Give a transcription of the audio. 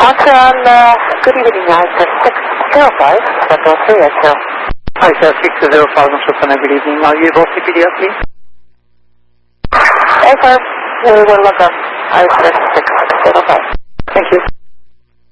Montreal, good evening, sir. 605, Central 3 Exo. Hi, sir. 605, Montreal, good evening. Are you able to PDL, please? Yes, sir. We will look up. I said 605. Thank you.